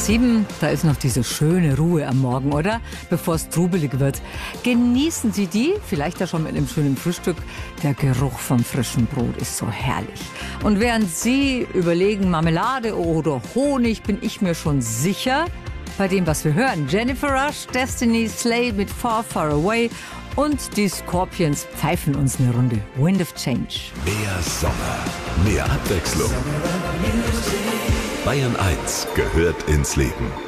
7, da ist noch diese schöne Ruhe am Morgen, oder? Bevor es trubelig wird. Genießen Sie die, vielleicht ja schon mit einem schönen Frühstück. Der Geruch vom frischen Brot ist so herrlich. Und während Sie überlegen, Marmelade oder Honig, bin ich mir schon sicher, bei dem, was wir hören. Jennifer Rush, Destiny Slay mit Far, Far Away und die Scorpions pfeifen uns eine Runde. Wind of Change. Mehr Sommer, mehr Abwechslung. Bayern 1 gehört ins Leben.